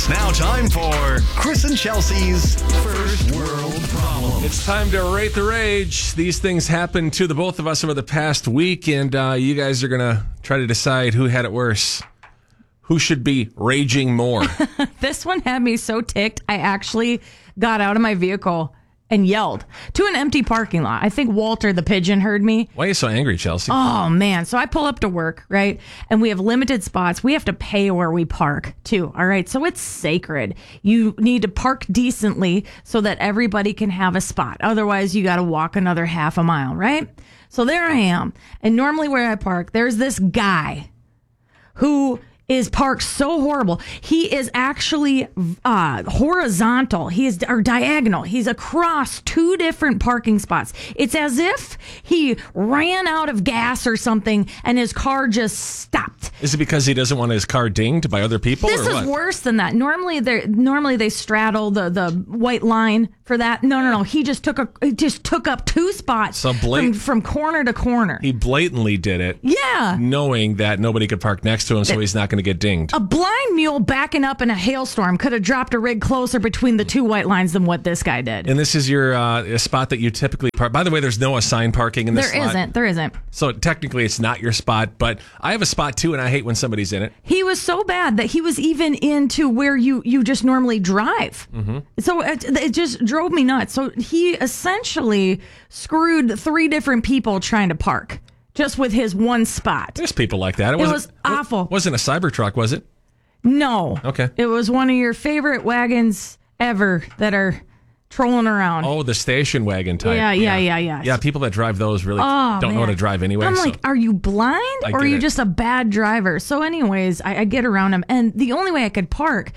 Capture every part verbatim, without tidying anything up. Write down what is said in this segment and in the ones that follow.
It's now time for Chris and Chelsea's First World Problem. It's time to rate the rage. These things happened to the both of us over the past week, and uh, you guys are going to try to decide who had it worse. Who should be raging more? This one had me so ticked, I actually got out of my vehicle and yelled to an empty parking lot. I think Walter the pigeon heard me. Why are you so angry, Chelsea? Oh, man. So I pull up to work, right? And we have limited spots. We have to pay where we park, too. All right. So it's sacred. You need to park decently so that everybody can have a spot. Otherwise, you got to walk another half a mile, right? So there I am. And normally where I park, there's this guy who is parked so horrible. He is actually uh, horizontal. He is or diagonal. He's across two different parking spots. It's as if he ran out of gas or something and his car just stopped. Is it because he doesn't want his car dinged by other people? This or is what? worse than that. Normally they normally they straddle the, the white line for that. No, no, no. He just took a he just took up two spots So blat- from, from corner to corner. He blatantly did it, yeah. knowing that nobody could park next to him, so he's not going to get dinged. A blind mule backing up in a hailstorm could have dropped a rig closer between the two white lines than what this guy did. And this is your uh, a spot that you typically park. By the way, there's no assigned parking in this There slot. isn't. There isn't. So technically, it's not your spot, but I have a spot too, and I hate when somebody's in it. He was so bad that he was even into where you, you just normally drive. Mm-hmm. So it, it just drove me nuts. So he essentially screwed three different people trying to park just with his one spot. There's people like that. It, It wasn't, was awful. It wasn't a Cybertruck, was it? No. Okay. It was one of your favorite wagons ever that are trolling around. Oh, the station wagon type. Yeah, yeah, yeah, yeah. Yeah, people that drive those really Oh, don't know how man. to drive anyway. I'm so- like, are you blind I or are get you it. just a bad driver? So anyways, I, I get around him, and the only way I could park,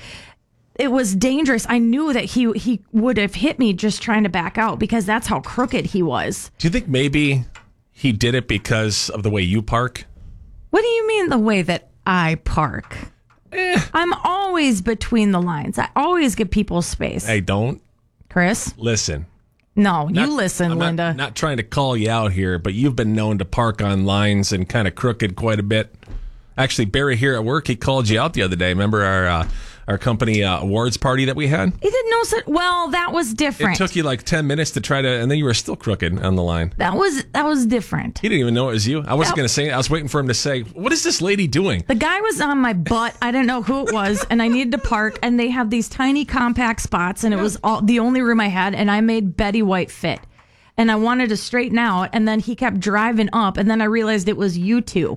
it was dangerous. I knew that he he would have hit me just trying to back out because that's how crooked he was. Do you think maybe he did it because of the way you park? What do you mean the way that I park? Eh. I'm always between the lines. I always give people space. I don't. Chris? Listen. No, Not- you listen, I'm not- Linda. Not, trying to call you out here, but you've been known to park on lines and kind of crooked quite a bit. Actually, Barry here at work, he called you out the other day. Remember our uh, our company uh, awards party that we had? He didn't know. So, well, that was different. It took you like ten minutes to try to, and then you were still crooked on the line. that was that was different. He didn't even know it was you. I wasn't That- going to say it. I was waiting for him to say, what is this lady doing? The guy was on my butt. I didn't know who it was, and I needed to park. And they have these tiny compact spots, and it was all the only room I had. And I made Betty White fit, and I wanted to straighten out. And then he kept driving up, and then I realized it was you two.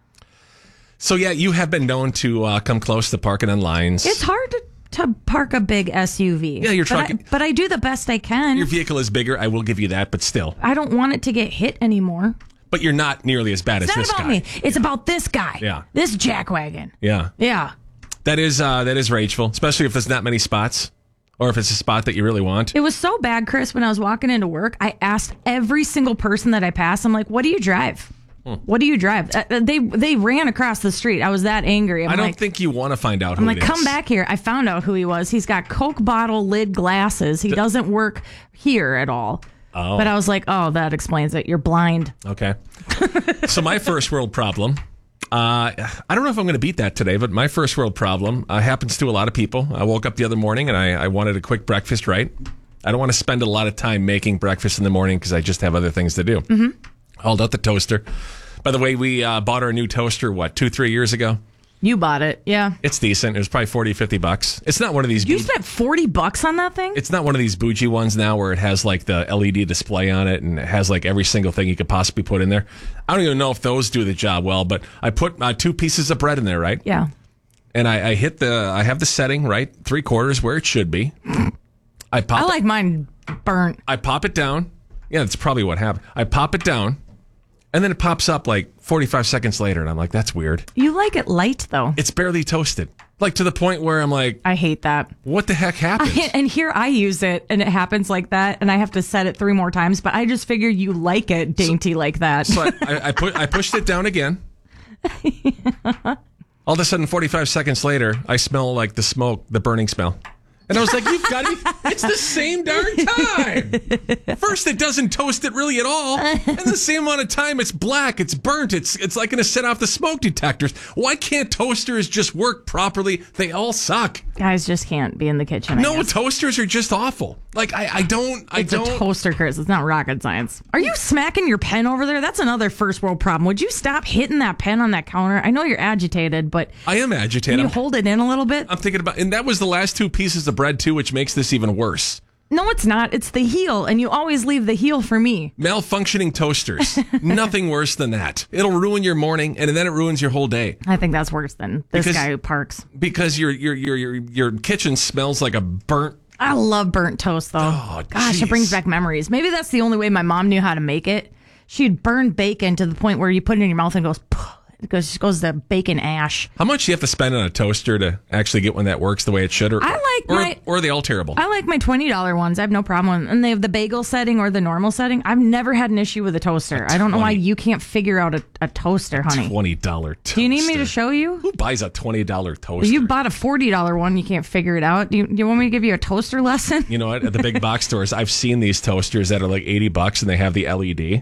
So, yeah, you have been known to uh, come close to parking on lines. It's hard to, to park a big S U V. Yeah, you're but I, trucking- but I do the best I can. Your vehicle is bigger. I will give you that, but still. I don't want it to get hit anymore. But you're not nearly as bad It's as not this about guy. me. It's about this guy. Yeah. This jackwagon. Yeah. Yeah. That is uh, that is rageful, especially if there's not many spots or if it's a spot that you really want. It was so bad, Chris, when I was walking into work, I asked every single person that I passed, I'm like, what do you drive? Hmm. What do you drive? Uh, they they ran across the street. I was that angry. I'm I don't like, think you want to find out who I'm like, it is. come back here. I found out who he was. He's got Coke bottle lid glasses. He doesn't work here at all. Oh. But I was like, oh, that explains it. You're blind. Okay. So my first world problem, uh, I don't know if I'm going to beat that today, but my first world problem uh, happens to a lot of people. I woke up the other morning and I, I wanted a quick breakfast, right? I don't want to spend a lot of time making breakfast in the morning because I just have other things to do. Mm-hmm. Hauled out the toaster. By the way, we uh, bought our new toaster, what, two, three years ago? You bought it. Yeah. It's decent. It was probably forty, fifty bucks. It's not one of these... You bou- spent forty bucks on that thing? It's not one of these bougie ones now where it has like the L E D display on it and it has like every single thing you could possibly put in there. I don't even know if those do the job well, but I put uh, two pieces of bread in there, right? Yeah. And I, I hit the, I have the setting, right? Three quarters where it should be. I pop I it, like mine burnt. I pop it down. Yeah, that's probably what happened. I pop it down and then it pops up like forty-five seconds later and I'm like, that's weird. You like it light, though. It's barely toasted. Like to the point where I'm like, I hate that. what the heck happened? And here I use it, and it happens like that, and I have to set it three more times. But I just figured you like it dainty like that. So I, I, I put I pushed it down again. All of a sudden, forty-five seconds later, I smell like the smoke, the burning smell. And I was like, you've got to be, it's the same darn time. First, it doesn't toast it really at all. And the same amount of time, it's black, it's burnt, it's it's like going to set off the smoke detectors. Why can't toasters just work properly? They all suck. Guys just can't be in the kitchen. I No, guess. toasters are just awful. Like, I, I don't, I It's don't. a toaster, Chris. It's not rocket science. Are you smacking your pen over there? That's another first world problem. Would you stop hitting that pen on that counter? I know you're agitated, but I am can agitated. you I'm, hold it in a little bit? I'm thinking about, and that was the last two pieces of bread too, which makes this even worse. No, it's not. It's the heel, and you always leave the heel for me. Malfunctioning toasters. Nothing worse than that. It'll ruin your morning, and then it ruins your whole day. I think that's worse than this Because- guy who parks. Because your your your your your kitchen smells like a burnt. I love burnt toast, though. Oh, Gosh, geez. it brings back memories. Maybe that's the only way my mom knew how to make it. She'd burn bacon to the point where you put it in your mouth and it goes, it goes, just goes to bacon ash. How much do you have to spend on a toaster to actually get one that works the way it should? Or, I like or, my- or are they all terrible? I like my twenty dollars ones. I have no problem. And they have the bagel setting or the normal setting. I've never had an issue with a toaster. I don't know why twenty you can't figure out a, a toaster, honey. twenty dollars toaster. Do you need me to show you? Who buys a twenty dollars toaster? You bought a forty dollars one. You can't figure it out. Do you, do you want me to give you a toaster lesson? You know what? At the big box stores, I've seen these toasters that are like eighty bucks and they have the L E D.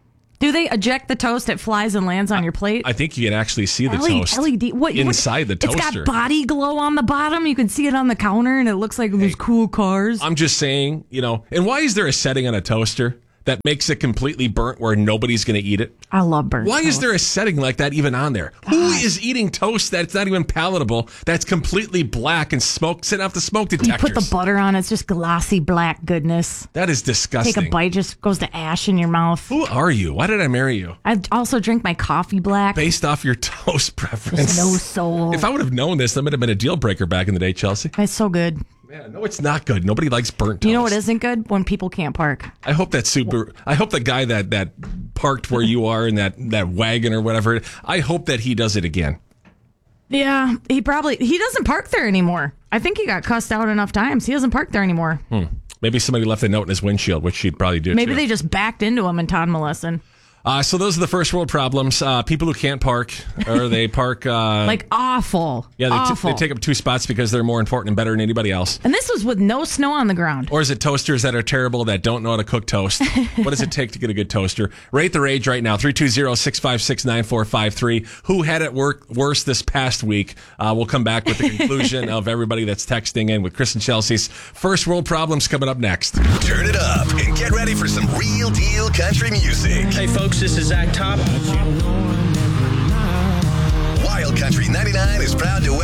Do they eject the toast? It flies and lands on your plate? I think you can actually see the L E D, toast L E D what, inside the what, It's toaster. got body glow on the bottom. You can see it on the counter, and it looks like those cool cars. I'm just saying, you know, and why is there a setting on a toaster that makes it completely burnt where nobody's going to eat it? I love burnt Why toast. is there a setting like that even on there? Who is eating toast that's not even palatable, that's completely black and smoke, sitting off the smoke You detectors? put the butter on, it's just glossy black goodness. That is disgusting. Take a bite, just goes to ash in your mouth. Who are you? Why did I marry you? I also drink my coffee black. Based off your toast preference. No soul. If I would have known this, that would have been a deal breaker back in the day, Chelsea. It's so good. Yeah, no, it's not good. Nobody likes burnt toast. You know what isn't good? When people can't park. I hope that super. I hope the guy that that parked where you are in that that wagon or whatever. I hope that he does it again. Yeah, he probably he doesn't park there anymore. I think he got cussed out enough times. He doesn't park there anymore. Hmm. Maybe somebody left a note in his windshield, which she'd probably do. Maybe too. they just backed into him and Todd Molesson. Uh, so those are the first world problems. Uh, people who can't park, or they park uh, Like awful. yeah, they, t- awful. they take up two spots because they're more important and better than anybody else. And this was with no snow on the ground. Or is it toasters that are terrible that don't know how to cook toast? What does it take to get a good toaster? Rate the rage right now, three two zero, six five six, nine four five three. Who had it work worse this past week? Uh, we'll come back with the conclusion of everybody that's texting in with Chris and Chelsea's first world problems coming up next. Turn it up and get ready for some real deal country music. Hey folks, this is Zach Top. Wild Country ninety-nine is proud to